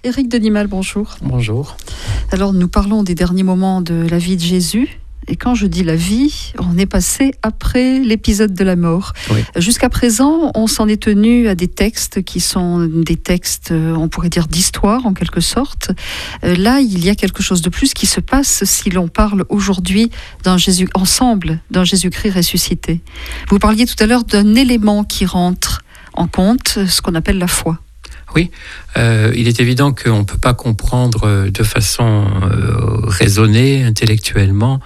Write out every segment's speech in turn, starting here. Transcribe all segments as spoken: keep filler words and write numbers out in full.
Éric Denimal, bonjour. Bonjour. Alors nous parlons des derniers moments de la vie de Jésus. Et quand je dis la vie, on est passé après l'épisode de la mort. Oui. Jusqu'à présent, on s'en est tenu à des textes qui sont des textes, on pourrait dire, d'histoire en quelque sorte. Là, il y a quelque chose de plus qui se passe si l'on parle aujourd'hui d'un Jésus, ensemble d'un Jésus-Christ ressuscité. Vous parliez tout à l'heure d'un élément qui rentre en compte, ce qu'on appelle la foi. Oui, euh, il est évident qu'on ne peut pas comprendre de façon euh, raisonnée, intellectuellement,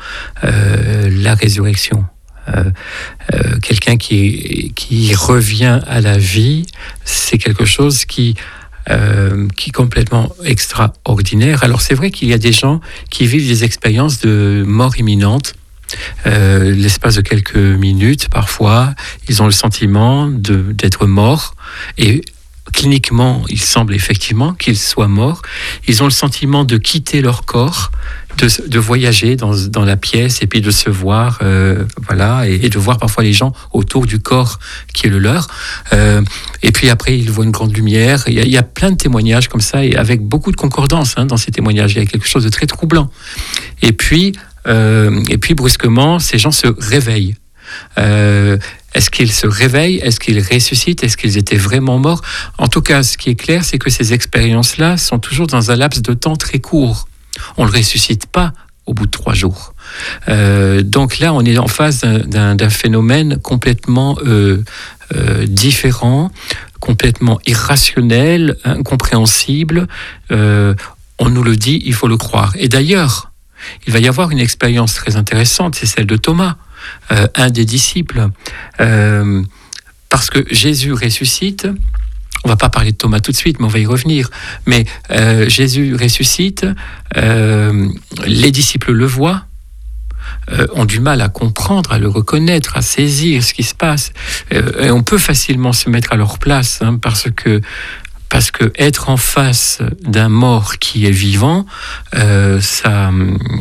euh, la résurrection. Euh, euh, quelqu'un qui, qui revient à la vie, c'est quelque chose qui, euh, qui est complètement extraordinaire. Alors c'est vrai qu'il y a des gens qui vivent des expériences de mort imminente. Euh, l'espace de quelques minutes, parfois, ils ont le sentiment de, d'être morts et cliniquement, il semble effectivement qu'ils soient morts. Ils ont le sentiment de quitter leur corps, de, de voyager dans, dans la pièce et puis de se voir, euh, voilà, et, et de voir parfois les gens autour du corps qui est le leur. Euh, et puis après, ils voient une grande lumière. Il y a, il y a plein de témoignages comme ça, et avec beaucoup de concordance hein, dans ces témoignages. Il y a quelque chose de très troublant. Et puis, euh, et puis brusquement, ces gens se réveillent. Euh, est-ce qu'ils se réveillent? Est-ce qu'ils ressuscitent? Est-ce qu'ils étaient vraiment morts? En tout cas, ce qui est clair, c'est que ces expériences-là sont toujours dans un laps de temps très court. On ne le ressuscite pas au bout de trois jours. Euh, donc là, on est en face d'un, d'un, d'un phénomène complètement euh, euh, différent, complètement irrationnel, incompréhensible. Euh, on nous le dit, il faut le croire. Et d'ailleurs, il va y avoir une expérience très intéressante, c'est celle de Thomas. Euh, un des disciples, euh, parce que Jésus ressuscite. On ne va pas parler de Thomas tout de suite, mais on va y revenir. Mais euh, Jésus ressuscite, euh, les disciples le voient, euh, ont du mal à comprendre, à le reconnaître, à saisir ce qui se passe. Euh, et on peut facilement se mettre à leur place, hein, parce que Parce que être en face d'un mort qui est vivant, euh, ça,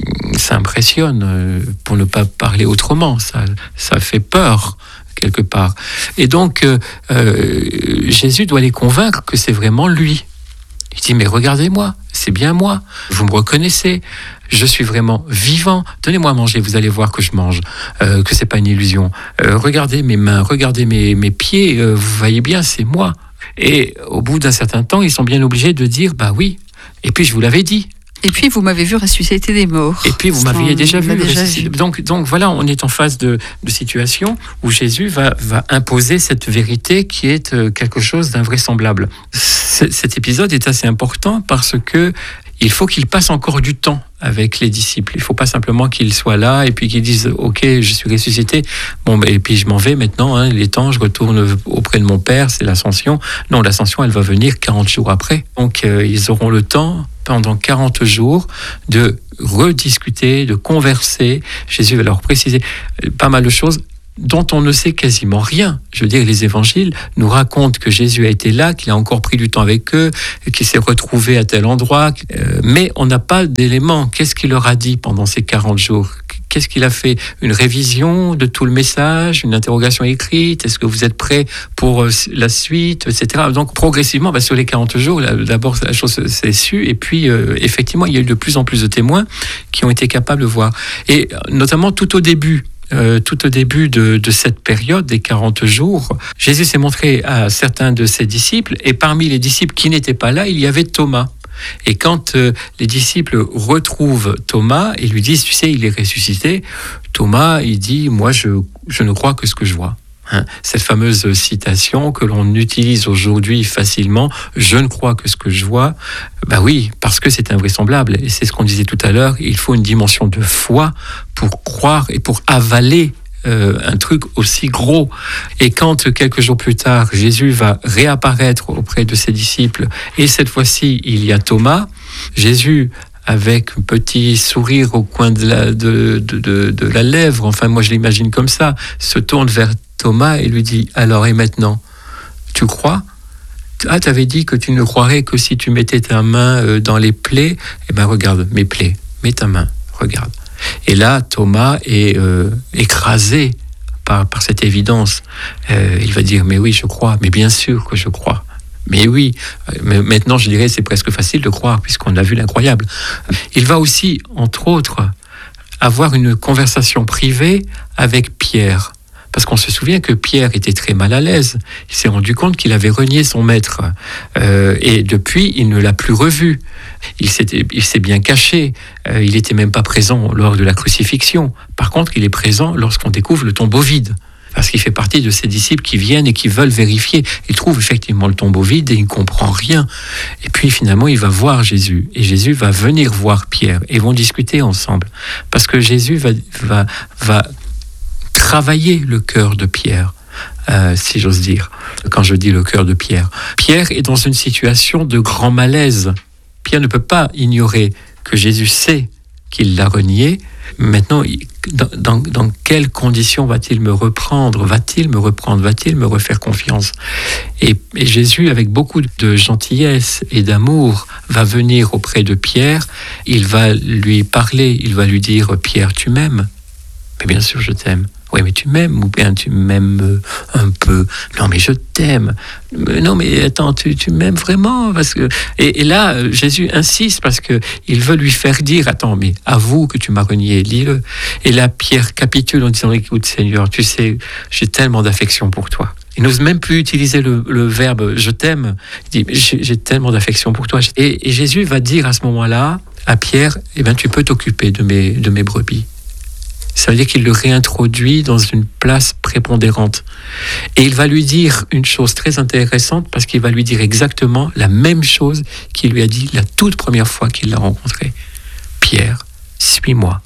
ça impressionne, euh, pour ne pas parler autrement. Ça, ça fait peur quelque part. Et donc, euh, euh, Jésus doit les convaincre que c'est vraiment lui. Il dit, mais regardez-moi, c'est bien moi. Vous me reconnaissez. Je suis vraiment vivant. Donnez-moi à manger, vous allez voir que je mange, euh, que c'est pas une illusion. Euh, regardez mes mains, regardez mes, mes pieds. Euh, vous voyez bien, c'est moi. Et au bout d'un certain temps, ils sont bien obligés de dire, bah oui, et puis je vous l'avais dit. Et puis vous m'avez vu ressusciter des morts. Et puis vous m'aviez déjà vu déjà ressusciter. vu. Donc, donc voilà, on est en face de, de situation où Jésus va, va imposer cette vérité qui est quelque chose d'invraisemblable. C- cet épisode est assez important parce que il faut qu'il passe encore du temps avec les disciples. Il ne faut pas simplement qu'ils soient là et puis qu'ils disent « Ok, je suis ressuscité, bon, et puis je m'en vais maintenant, hein, il est temps, je retourne auprès de mon Père, c'est l'ascension. » Non, l'ascension, elle va venir quarante jours après. Donc, euh, ils auront le temps, pendant quarante jours, de rediscuter, de converser. Jésus va leur préciser pas mal de choses dont on ne sait quasiment rien. Je veux dire, les évangiles nous racontent que Jésus a été là, qu'il a encore pris du temps avec eux, qu'il s'est retrouvé à tel endroit, euh, mais on n'a pas d'éléments. Qu'est-ce qu'il leur a dit pendant ces quarante jours? Qu'est-ce qu'il a fait? Une révision de tout le message, une interrogation écrite? Est-ce que vous êtes prêts pour euh, la suite, et cetera. Donc progressivement, bah, sur les quarante jours, là, d'abord la chose s'est sue, et puis euh, effectivement, il y a eu de plus en plus de témoins qui ont été capables de voir. Et notamment tout au début, Euh, tout au début de, de cette période des quarante jours, Jésus s'est montré à certains de ses disciples, et parmi les disciples qui n'étaient pas là, il y avait Thomas. Et quand euh, les disciples retrouvent Thomas et lui disent, tu sais, il est ressuscité, Thomas, il dit, moi, je, je ne crois que ce que je vois. Hein, cette fameuse citation que l'on utilise aujourd'hui facilement, je ne crois que ce que je vois, bah oui, parce que c'est invraisemblable, et c'est ce qu'on disait tout à l'heure, il faut une dimension de foi pour croire et pour avaler euh, un truc aussi gros. Et quand quelques jours plus tard, Jésus va réapparaître auprès de ses disciples, et cette fois-ci, il y a Thomas, Jésus, avec un petit sourire au coin de la, de, de, de, de la lèvre, enfin moi je l'imagine comme ça, se tourne vers Thomas et lui dit, alors et maintenant, tu crois? Ah, tu avais dit que tu ne croirais que si tu mettais ta main dans les plaies. Eh bien regarde, mes plaies, mets ta main, regarde. Et là, Thomas est euh, écrasé par, par cette évidence. Euh, il va dire, mais oui, je crois, mais bien sûr que je crois. Mais oui, mais maintenant je dirais c'est presque facile de croire puisqu'on a vu l'incroyable. Il va aussi, entre autres, avoir une conversation privée avec Pierre. Parce qu'on se souvient que Pierre était très mal à l'aise. Il s'est rendu compte qu'il avait renié son maître. Euh, et depuis, il ne l'a plus revu. Il, il s'est bien caché. Euh, il n'était même pas présent lors de la crucifixion. Par contre, il est présent lorsqu'on découvre le tombeau vide. Parce qu'il fait partie de ces disciples qui viennent et qui veulent vérifier. Il trouve effectivement le tombeau vide et il ne comprend rien. Et puis finalement, il va voir Jésus. Et Jésus va venir voir Pierre. Et ils vont discuter ensemble. Parce que Jésus va... va, va travailler le cœur de Pierre, euh, si j'ose dire, quand je dis le cœur de Pierre. Pierre est dans une situation de grand malaise. Pierre ne peut pas ignorer que Jésus sait qu'il l'a renié. Maintenant, dans, dans, dans quelles conditions va-t-il me reprendre ? Va-t-il me reprendre ? Va-t-il me refaire confiance ? et, et Jésus, avec beaucoup de gentillesse et d'amour, va venir auprès de Pierre. Il va lui parler, il va lui dire « Pierre, tu m'aimes ?» Mais bien sûr, je t'aime. Oui, mais tu m'aimes ou bien tu m'aimes un peu. Non, mais je t'aime. Non, mais attends, tu, tu m'aimes vraiment parce que... et, et là, Jésus insiste parce que il veut lui faire dire, attends, mais avoue que tu m'as renié, lis-le. Et là, Pierre capitule en disant, écoute, Seigneur, tu sais, j'ai tellement d'affection pour toi. Il n'ose même plus utiliser le, le verbe « je t'aime ». Il dit « j'ai, j'ai tellement d'affection pour toi ». Et, et Jésus va dire à ce moment-là à Pierre, eh ben, tu peux t'occuper de mes, de mes brebis. Ça veut dire qu'il le réintroduit dans une place prépondérante. Et il va lui dire une chose très intéressante parce qu'il va lui dire exactement la même chose qu'il lui a dit la toute première fois qu'il l'a rencontré. Pierre, suis-moi.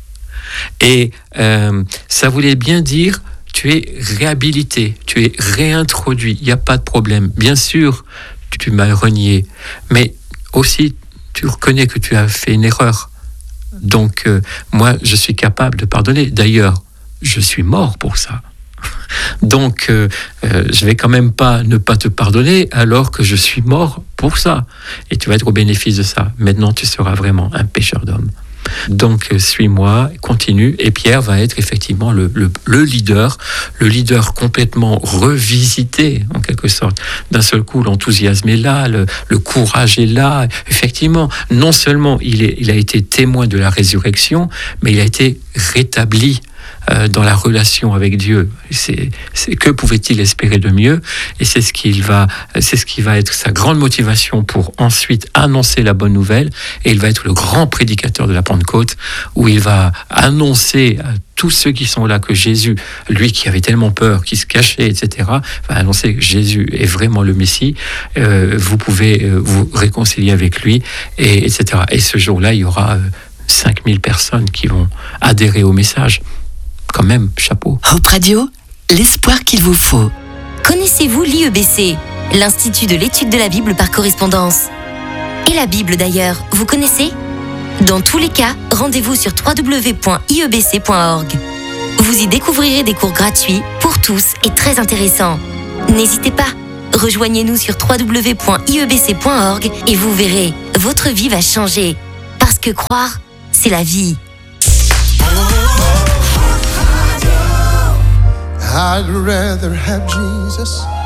Et euh, ça voulait bien dire, tu es réhabilité, tu es réintroduit, il n'y a pas de problème. Bien sûr, tu m'as renié, mais aussi tu reconnais que tu as fait une erreur. Donc, euh, moi, je suis capable de pardonner. D'ailleurs, je suis mort pour ça. Donc, euh, euh, je vais quand même pas ne pas te pardonner alors que je suis mort pour ça. Et tu vas être au bénéfice de ça. Maintenant, tu seras vraiment un pécheur d'homme. Donc, euh, suis-moi, continue. Et Pierre va être effectivement le, le, le leader, le leader complètement revisité, en quelque sorte. D'un seul coup, l'enthousiasme est là, le, le courage est là. Effectivement, non seulement il, est, il a été témoin de la résurrection, mais il a été rétabli euh, dans la relation avec Dieu. C'est, c'est, que pouvait-il espérer de mieux ? Et c'est ce, qu'il va, c'est ce qui va être sa grande motivation pour ensuite annoncer la bonne nouvelle. Et il va être le grand prédicateur de la Pentecôte, où il va annoncer à tous ceux qui sont là que Jésus, lui qui avait tellement peur, qui se cachait, et cetera, va annoncer que Jésus est vraiment le Messie. Euh, vous pouvez euh, vous réconcilier avec lui, et, etc. Et ce jour-là, il y aura euh, cinq mille personnes qui vont adhérer au message. Quand même, chapeau. Hope Radio, l'espoir qu'il vous faut. Connaissez-vous l'I E B C, l'Institut de l'étude de la Bible par correspondance ? Et la Bible d'ailleurs, vous connaissez ? Dans tous les cas, rendez-vous sur w w w point i e b c point org. Vous y découvrirez des cours gratuits pour tous et très intéressants. N'hésitez pas, rejoignez-nous sur w w w point i e b c point org et vous verrez, votre vie va changer. Parce que croire, c'est la vie. I'd rather have Jesus